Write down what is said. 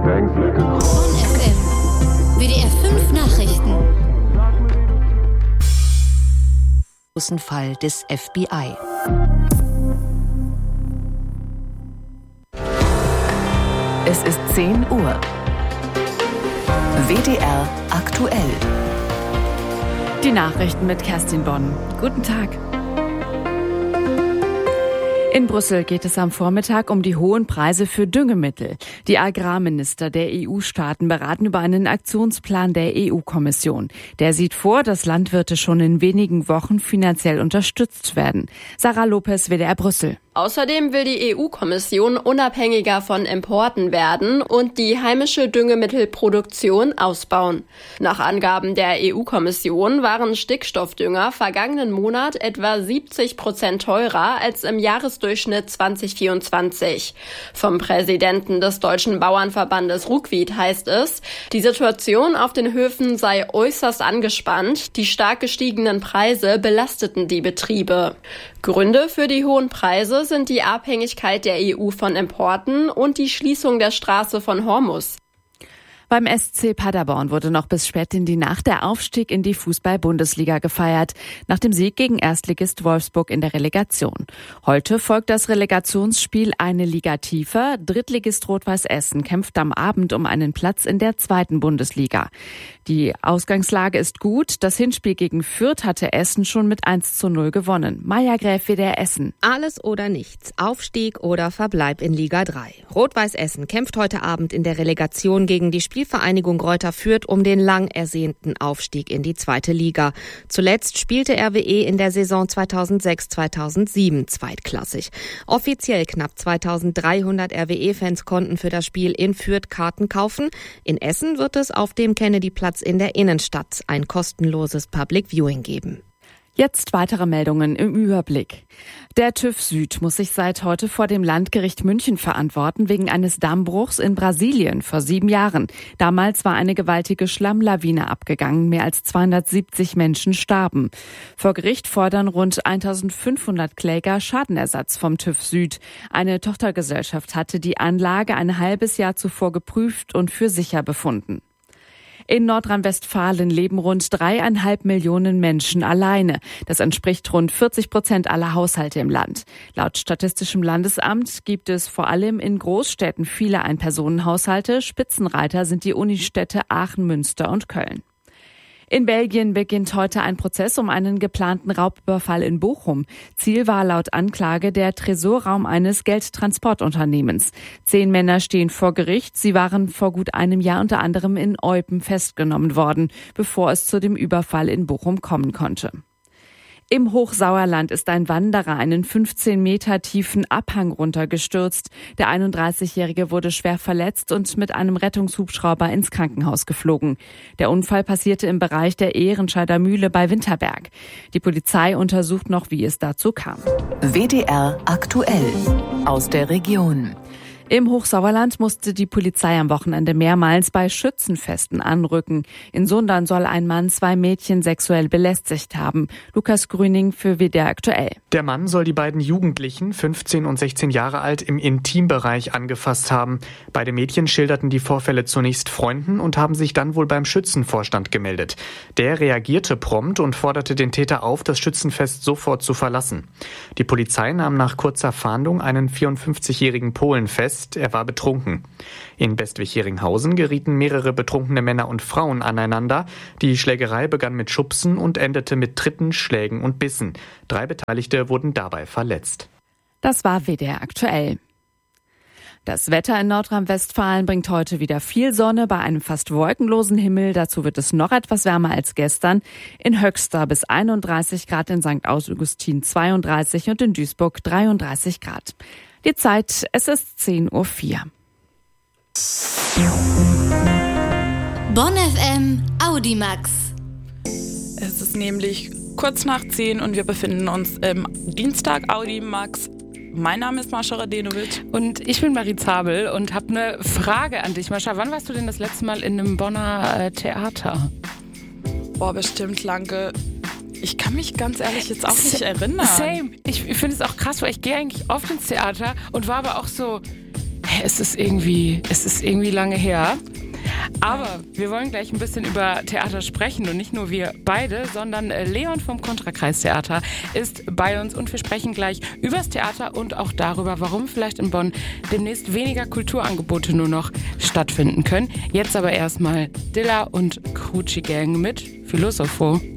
Bonn FM. WDR 5 Nachrichten. Großen Fall des FBI. Es ist 10 Uhr. WDR aktuell. Die Nachrichten mit Kerstin Bonn. Guten Tag. In Brüssel geht es am Vormittag um die hohen Preise für Düngemittel. Die Agrarminister der EU-Staaten beraten über einen Aktionsplan der EU-Kommission. Der sieht vor, dass Landwirte schon in wenigen Wochen finanziell unterstützt werden. Sarah Lopez, WDR Brüssel. Außerdem will die EU-Kommission unabhängiger von Importen werden und die heimische Düngemittelproduktion ausbauen. Nach Angaben der EU-Kommission waren Stickstoffdünger vergangenen Monat etwa 70% teurer als im Jahresdurchschnitt 2024. Vom Präsidenten des Deutschen Bauernverbandes Ruckwied heißt es, die Situation auf den Höfen sei äußerst angespannt, die stark gestiegenen Preise belasteten die Betriebe. Gründe für die hohen Preise sind die Abhängigkeit der EU von Importen und die Schließung der Straße von Hormuz. Beim SC Paderborn wurde noch bis spät in die Nacht der Aufstieg in die Fußball-Bundesliga gefeiert, nach dem Sieg gegen Erstligist Wolfsburg in der Relegation. Heute folgt das Relegationsspiel eine Liga tiefer. Drittligist Rot-Weiß Essen kämpft am Abend um einen Platz in der 2. Bundesliga. Die Ausgangslage ist gut. Das Hinspiel gegen Fürth hatte Essen schon mit 1:0 gewonnen. Maja Gräf, WDR Essen. Alles oder nichts. Aufstieg oder Verbleib in Liga 3. Rot-Weiß Essen kämpft heute Abend in der Relegation gegen die Spielvereinigung Greuther Fürth um den lang ersehnten Aufstieg in die 2. Liga. Zuletzt spielte RWE in der Saison 2006/2007 zweitklassig. Offiziell knapp 2300 RWE-Fans konnten für das Spiel in Fürth Karten kaufen. In Essen wird es auf dem Kennedy-Platz in der Innenstadt ein kostenloses Public Viewing geben. Jetzt weitere Meldungen im Überblick. Der TÜV Süd muss sich seit heute vor dem Landgericht München verantworten wegen eines Dammbruchs in Brasilien vor 7 Jahren. Damals war eine gewaltige Schlammlawine abgegangen. Mehr als 270 Menschen starben. Vor Gericht fordern rund 1500 Kläger Schadenersatz vom TÜV Süd. Eine Tochtergesellschaft hatte die Anlage ein halbes Jahr zuvor geprüft und für sicher befunden. In Nordrhein-Westfalen leben rund 3,5 Millionen Menschen alleine. Das entspricht rund 40% aller Haushalte im Land. Laut Statistischem Landesamt gibt es vor allem in Großstädten viele Einpersonenhaushalte. Spitzenreiter sind die Unistädte Aachen, Münster und Köln. In Belgien beginnt heute ein Prozess um einen geplanten Raubüberfall in Bochum. Ziel war laut Anklage der Tresorraum eines Geldtransportunternehmens. 10 Männer stehen vor Gericht. Sie waren vor gut einem Jahr unter anderem in Eupen festgenommen worden, bevor es zu dem Überfall in Bochum kommen konnte. Im Hochsauerland ist ein Wanderer einen 15 Meter tiefen Abhang runtergestürzt. Der 31-Jährige wurde schwer verletzt und mit einem Rettungshubschrauber ins Krankenhaus geflogen. Der Unfall passierte im Bereich der Ehrenscheider Mühle bei Winterberg. Die Polizei untersucht noch, wie es dazu kam. WDR aktuell aus der Region. Im Hochsauerland musste die Polizei am Wochenende mehrmals bei Schützenfesten anrücken. In Sundern soll ein Mann 2 Mädchen sexuell belästigt haben. Lukas Grüning für WDR aktuell. Der Mann soll die beiden Jugendlichen, 15 und 16 Jahre alt, im Intimbereich angefasst haben. Beide Mädchen schilderten die Vorfälle zunächst Freunden und haben sich dann wohl beim Schützenvorstand gemeldet. Der reagierte prompt und forderte den Täter auf, das Schützenfest sofort zu verlassen. Die Polizei nahm nach kurzer Fahndung einen 54-jährigen Polen fest. Er war betrunken. In Bestwig-Heringhausen gerieten mehrere betrunkene Männer und Frauen aneinander. Die Schlägerei begann mit Schubsen und endete mit Tritten, Schlägen und Bissen. 3 Beteiligte wurden dabei verletzt. Das war WDR aktuell. Das Wetter in Nordrhein-Westfalen bringt heute wieder viel Sonne bei einem fast wolkenlosen Himmel. Dazu wird es noch etwas wärmer als gestern. In Höxter bis 31 Grad, in St. Augustin 32 und in Duisburg 33 Grad. Die Zeit, es ist 10:04 Uhr. Bonn FM Audimax. Es ist nämlich kurz nach 10 und wir befinden uns im Dienstag Audimax. Mein Name ist Mascha Radenovic. Und ich bin Marie Zabel und habe eine Frage an dich. Mascha, wann warst du denn das letzte Mal in einem Bonner Theater? Boah, bestimmt lange. Ich kann mich ganz ehrlich jetzt auch nicht erinnern. Same. Ich finde es auch krass, weil ich gehe eigentlich oft ins Theater und war aber auch so, Es ist irgendwie lange her. Aber wir wollen gleich ein bisschen über Theater sprechen und nicht nur wir beide, sondern Leon vom Kontrakreistheater ist bei uns und wir sprechen gleich übers Theater und auch darüber, warum vielleicht in Bonn demnächst weniger Kulturangebote nur noch stattfinden können. Jetzt aber erstmal Dilla und Crucci Gang mit Philosopho.